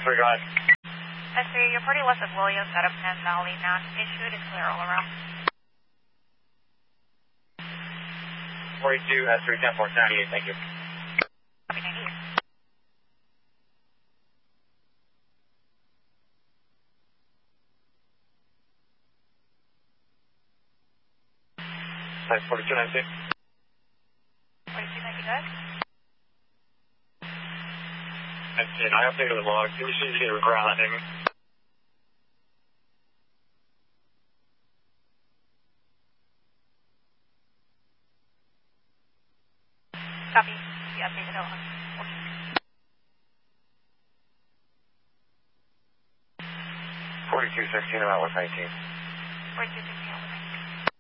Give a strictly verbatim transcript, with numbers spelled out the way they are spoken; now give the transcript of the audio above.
S three, go ahead. S three, you're pretty west of Williams out of Penn Valley. Now, issued is clear all around. forty-two, S three, ten four, ninety-eight, thank you. Copy, ninety-eight. Size forty-two, ninety-six. forty-two, ninety, good. nineteen, I updated the log. Can you see the ground that name? Copy. You updated it on forty-two, sixteen, about one nineteen. forty-two, sixteen,